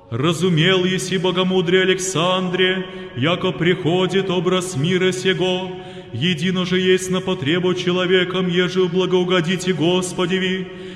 Разумел еси богомудрее Александре, яко приходит образ мира сего, едино же есть на потребу человеком, еже благоугодите Господеви,